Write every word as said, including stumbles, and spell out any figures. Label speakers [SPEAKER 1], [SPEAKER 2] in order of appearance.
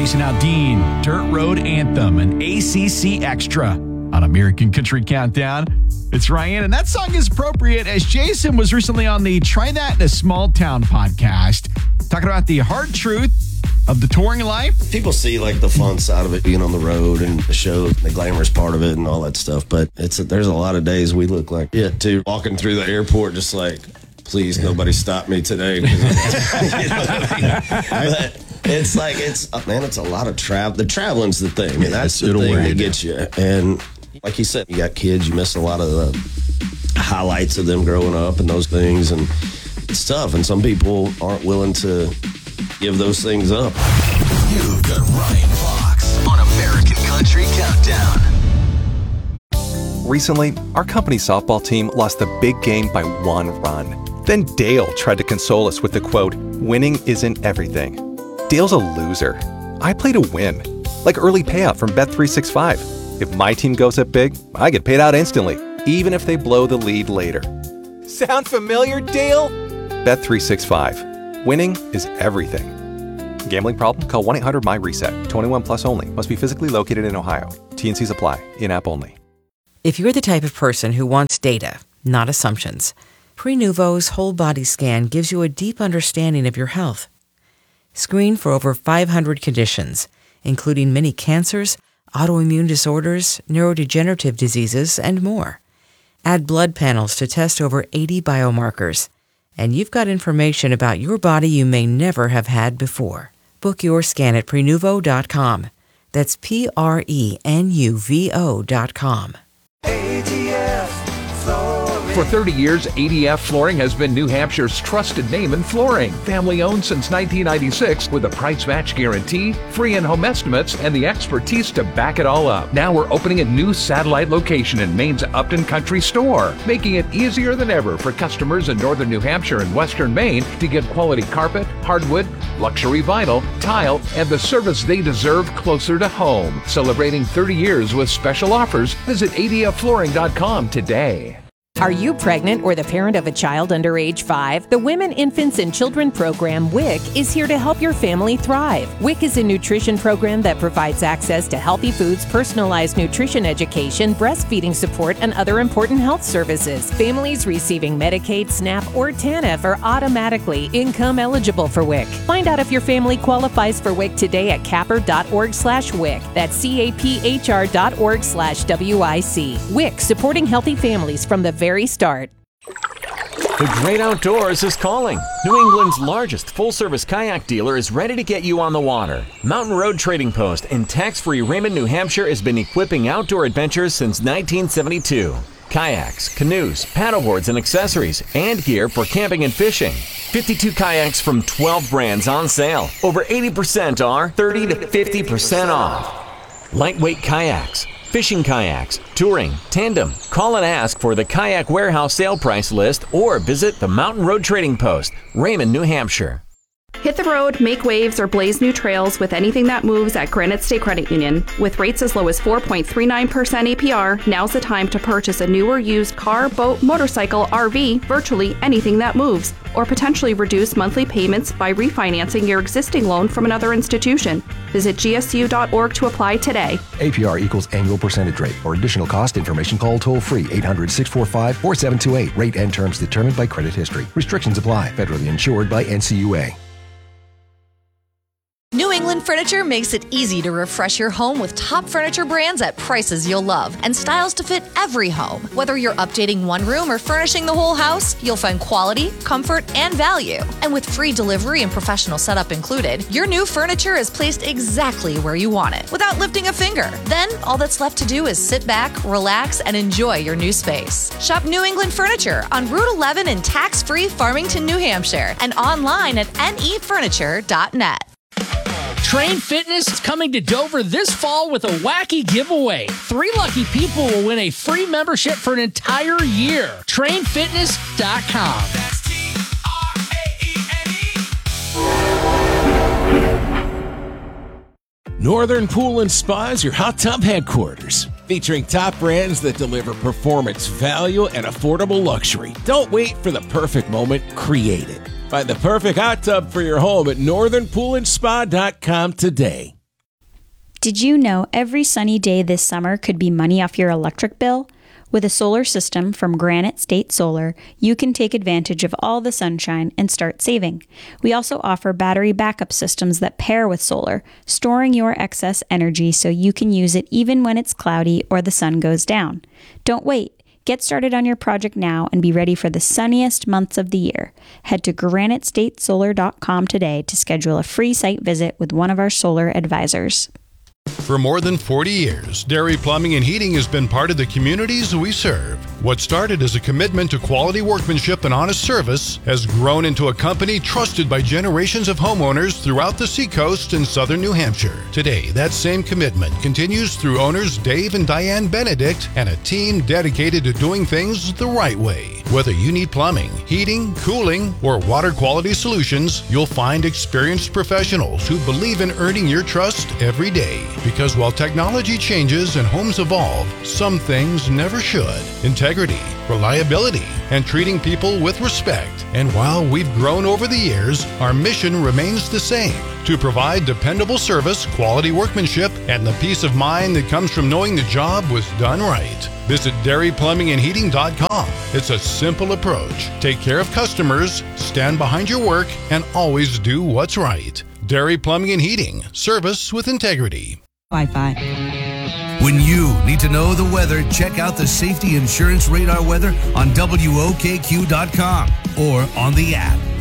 [SPEAKER 1] Jason Aldean, Dirt Road Anthem, and A C C Extra on American Country Countdown. It's Ryan, and that song is appropriate as Jason was recently on the Try That in a Small Town podcast, talking about the hard truth of the touring life.
[SPEAKER 2] People see like the fun side of it, being on the road and the show, the glamorous part of it and all that stuff. But it's a, there's a lot of days we look like it too. Walking through the airport, just like, please, nobody stop me today. You know what I mean? But it's like, it's, man, it's a lot of travel. The traveling's the thing. I mean, that's the thing that gets you. And like you said, you got kids, you miss a lot of the highlights of them growing up and those things. And it's tough. And some people aren't willing to give those things up.
[SPEAKER 3] You've got Ryan Fox on American Country Countdown.
[SPEAKER 4] Recently, our company softball team lost the big game by one run. Then Dale tried to console us with the quote, "Winning isn't everything." Dale's a loser. I play to win. Like early payout from Bet three sixty-five. If my team goes up big, I get paid out instantly, even if they blow the lead later. Sound familiar, Dale? Bet three sixty-five. Winning is everything. Gambling problem? Call one eight hundred M Y reset. twenty-one plus only. Must be physically located in Ohio. T and Cs apply. In-app only.
[SPEAKER 5] If you're the type of person who wants data, not assumptions, Prenuvo's whole body scan gives you a deep understanding of your health. Screen for over five hundred conditions, including many cancers, autoimmune disorders, neurodegenerative diseases, and more. Add blood panels to test over eighty biomarkers. And you've got information about your body you may never have had before. Book your scan at Prenuvo dot com. That's P R E N U V O dot com.
[SPEAKER 6] For thirty years, A D F Flooring has been New Hampshire's trusted name in flooring. Family owned since nineteen ninety-six with a price match guarantee, free in-home estimates, and the expertise to back it all up. Now we're opening a new satellite location in Maine's Upton Country Store, making it easier than ever for customers in northern New Hampshire and western Maine to get quality carpet, hardwood, luxury vinyl, tile, and the service they deserve closer to home. Celebrating thirty years with special offers, visit A D F flooring dot com today.
[SPEAKER 7] Are you pregnant or the parent of a child under age five? The Women, Infants, and Children program, W I C, is here to help your family thrive. W I C is a nutrition program that provides access to healthy foods, personalized nutrition education, breastfeeding support, and other important health services. Families receiving Medicaid, SNAP, or TANF are automatically income eligible for W I C. Find out if your family qualifies for W I C today at capper dot org slash W I C. That's C A P H R dot org slash W I C. W I C, supporting healthy families from the very start.
[SPEAKER 8] The great outdoors is calling. New England's largest full-service kayak dealer is ready to get you on the water. Mountain Road Trading Post in tax-free Raymond, New Hampshire has been equipping outdoor adventurers since nineteen seventy-two. Kayaks, canoes, paddleboards, and accessories, and gear for camping and fishing. fifty-two kayaks from twelve brands on sale. Over eighty percent are thirty to fifty percent off. Lightweight kayaks, fishing kayaks, touring, tandem. Call and ask for the Kayak Warehouse sale price list or visit the Mountain Road Trading Post, Raymond, New Hampshire.
[SPEAKER 9] Hit the road, make waves, or blaze new trails with anything that moves at Granite State Credit Union. With rates as low as four point three nine percent A P R, now's the time to purchase a new or used car, boat, motorcycle, R V, virtually anything that moves, or potentially reduce monthly payments by refinancing your existing loan from another institution. Visit G S U dot org to apply today.
[SPEAKER 10] A P R equals annual percentage rate. For additional cost information, call toll-free eight hundred, six four five, four seven two eight. Rate and terms determined by credit history. Restrictions apply. Federally insured by N C U A.
[SPEAKER 11] New England Furniture makes it easy to refresh your home with top furniture brands at prices you'll love and styles to fit every home. Whether you're updating one room or furnishing the whole house, you'll find quality, comfort, and value. And with free delivery and professional setup included, your new furniture is placed exactly where you want it without lifting a finger. Then, all that's left to do is sit back, relax, and enjoy your new space. Shop New England Furniture on Route eleven in tax-free Farmington, New Hampshire, and online at N E furniture dot net.
[SPEAKER 12] Train Fitness is coming to Dover this fall with a wacky giveaway. Three lucky people will win a free membership for an entire year. train fitness dot com.
[SPEAKER 13] Northern Pool and Spa is your hot tub headquarters, featuring top brands that deliver performance, value, and affordable luxury. Don't wait for the perfect moment, create it. Find the perfect hot tub for your home at northern pool and spa dot com today.
[SPEAKER 14] Did you know every sunny day this summer could be money off your electric bill? With a solar system from Granite State Solar, you can take advantage of all the sunshine and start saving. We also offer battery backup systems that pair with solar, storing your excess energy so you can use it even when it's cloudy or the sun goes down. Don't wait. Get started on your project now and be ready for the sunniest months of the year. Head to granite state solar dot com today to schedule a free site visit with one of our solar advisors.
[SPEAKER 15] For more than forty years, Dairy Plumbing and Heating has been part of the communities we serve. What started as a commitment to quality workmanship and honest service has grown into a company trusted by generations of homeowners throughout the Seacoast and southern New Hampshire. Today, that same commitment continues through owners Dave and Diane Benedict and a team dedicated to doing things the right way. Whether you need plumbing, heating, cooling, or water quality solutions, you'll find experienced professionals who believe in earning your trust every day. Because while technology changes and homes evolve, some things never should. Integrity, reliability, and treating people with respect. And while we've grown over the years, our mission remains the same: to provide dependable service, quality workmanship, and the peace of mind that comes from knowing the job was done right. Visit dairy plumbing and heating dot com. It's a simple approach. Take care of customers, stand behind your work, and always do what's right. Dairy Plumbing and Heating. Service with integrity.
[SPEAKER 16] Wi-Fi. When you need to know the weather, check out the Safety Insurance Radar weather on W O K Q dot com or on the app.